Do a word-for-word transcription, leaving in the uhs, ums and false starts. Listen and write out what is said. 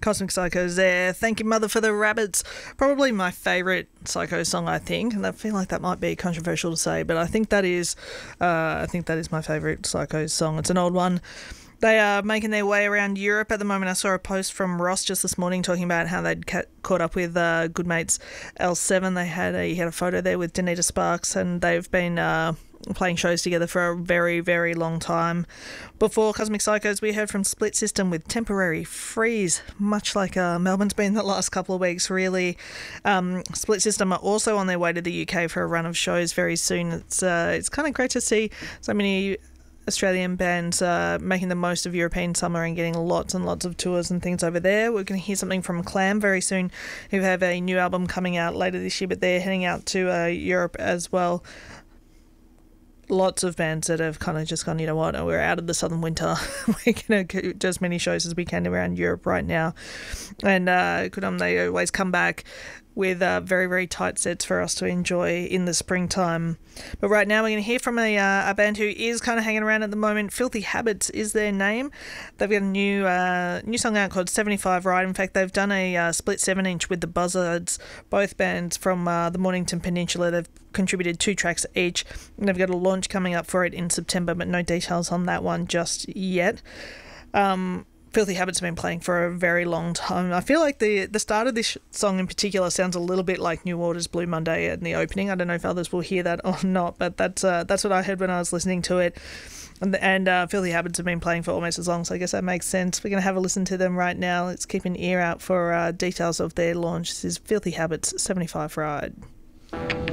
Cosmic Psychos there. Thank you, Mother, for the Rabbits. Probably my favourite Psycho song, I think, and I feel like that might be controversial to say, but I think that is, uh, I think that is my favourite Psycho song. It's an old one. They are making their way around Europe at the moment. I saw a post from Ross just this morning talking about how they'd ca- caught up with uh, Good Mates L seven. They had a, he had a photo there with Danita Sparks, and they've been uh, playing shows together for a very, very long time. Before Cosmic Psychos, we heard from Split System with Temporary Freeze, much like uh, Melbourne's been the last couple of weeks, really. Um, Split System are also on their way to the U K for a run of shows very soon. It's uh, it's kind of great to see so many Australian bands uh, making the most of European summer and getting lots and lots of tours and things over there. We're going to hear something from Clam very soon, who have a new album coming out later this year, but they're heading out to uh, Europe as well. Lots of bands that have kind of just gone, you know what, we're out of the southern winter. We're going to do as many shows as we can around Europe right now. And uh, good on, they always come back with uh, very, very tight sets for us to enjoy in the springtime. But right now we're going to hear from a, uh, a band who is kind of hanging around at the moment. Filthy Habits is their name. They've got a new uh, new song out called seventy-five Ride. In fact, they've done a uh, split seven inch with the Buzzards, both bands from uh, the Mornington Peninsula. They've contributed two tracks each, and they've got a launch coming up for it in September, but no details on that one just yet. Um... Filthy Habits have been playing for a very long time. I feel like the the start of this song in particular sounds a little bit like New Order's Blue Monday in the opening. I don't know if others will hear that or not, but that's uh, that's what I heard when I was listening to it. And, and uh, Filthy Habits have been playing for almost as long, so I guess that makes sense. We're going to have a listen to them right now. Let's keep an ear out for uh, details of their launch. This is Filthy Habits, seventy-five Ride.